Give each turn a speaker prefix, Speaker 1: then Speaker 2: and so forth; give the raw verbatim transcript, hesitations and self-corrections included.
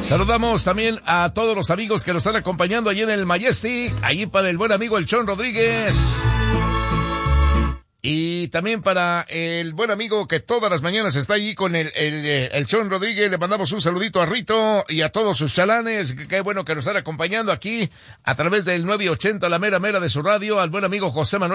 Speaker 1: Saludamos también a todos los amigos que nos están acompañando allí en el Majestic, allí para el buen amigo el Chon Rodríguez. Y también para el buen amigo que todas las mañanas está allí con el, el, el Chon Rodríguez, le mandamos un saludito a Rito y a todos sus chalanes. Qué bueno que nos están acompañando aquí a través del nueve ochenta, la mera mera de su radio, al buen amigo José Manuel